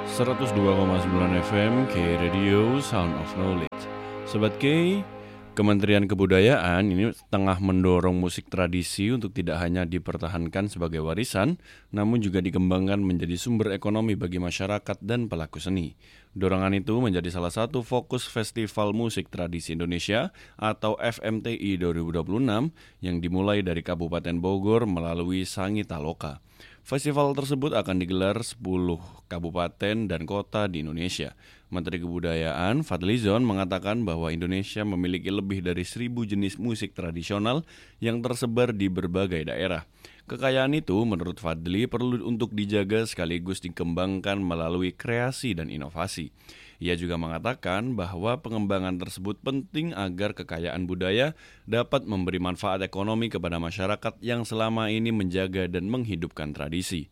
102,9 FM K Radio Sound of Knowledge. Sobat K, Kementerian Kebudayaan ini tengah mendorong musik tradisi untuk tidak hanya dipertahankan sebagai warisan, namun juga dikembangkan menjadi sumber ekonomi bagi masyarakat dan pelaku seni. Dorongan itu menjadi salah satu fokus Festival Musik Tradisi Indonesia atau FMTI 2026 yang dimulai dari Kabupaten Bogor melalui Sangita Loka. Festival tersebut akan digelar 10 kabupaten dan kota di Indonesia. Menteri Kebudayaan Fadlizon mengatakan bahwa Indonesia memiliki lebih dari 1.000 jenis musik tradisional yang tersebar di berbagai daerah. Kekayaan itu menurut Fadli perlu untuk dijaga sekaligus dikembangkan melalui kreasi dan inovasi. Ia juga mengatakan bahwa pengembangan tersebut penting agar kekayaan budaya dapat memberi manfaat ekonomi kepada masyarakat yang selama ini menjaga dan menghidupkan tradisi.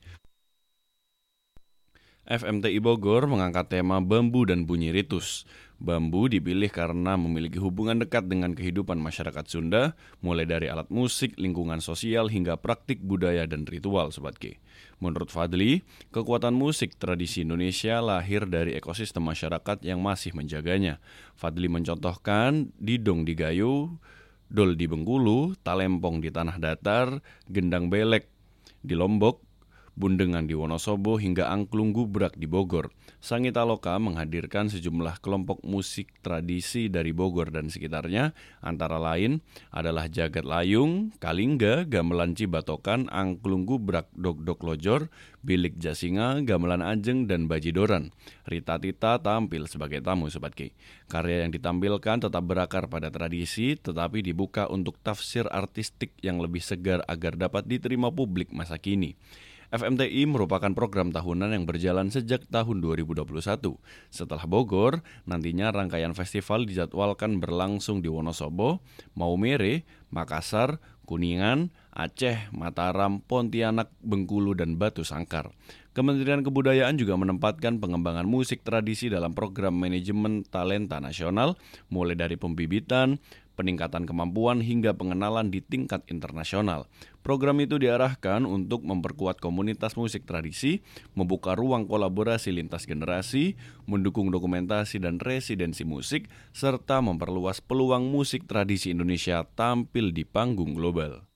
FMTI Bogor mengangkat tema bambu dan bunyi ritus. Bambu dipilih karena memiliki hubungan dekat dengan kehidupan masyarakat Sunda, mulai dari alat musik, lingkungan sosial, hingga praktik budaya dan ritual, Sobat K. Menurut Fadli, kekuatan musik tradisi Indonesia lahir dari ekosistem masyarakat yang masih menjaganya. Fadli mencontohkan didong di Gayo, dol di Bengkulu, talempong di Tanah Datar, gendang belek di Lombok, bundengan di Wonosobo hingga angklung gubrak di Bogor. Sangita Loka menghadirkan sejumlah kelompok musik tradisi dari Bogor dan sekitarnya, antara lain adalah Jagat Layung, Kalingga, Gamelan Cibatokan, Angklung Gubrak, Dok-Dok Lojor, Bilik Jasinga, Gamelan Ajeng, dan Bajidoran. Rita Tita tampil sebagai tamu, Sobat K. Karya yang ditampilkan tetap berakar pada tradisi, tetapi dibuka untuk tafsir artistik yang lebih segar agar dapat diterima publik masa kini. FMTI merupakan program tahunan yang berjalan sejak tahun 2021. Setelah Bogor, nantinya rangkaian festival dijadwalkan berlangsung di Wonosobo, Maumere, Makassar, Kuningan, Aceh, Mataram, Pontianak, Bengkulu, dan Batu Sangkar. Kementerian Kebudayaan juga menempatkan pengembangan musik tradisi dalam program manajemen talenta nasional, mulai dari pembibitan, peningkatan kemampuan hingga pengenalan di tingkat internasional. Program itu diarahkan untuk memperkuat komunitas musik tradisi, membuka ruang kolaborasi lintas generasi, mendukung dokumentasi dan residensi musik, serta memperluas peluang musik tradisi Indonesia tampil di panggung global.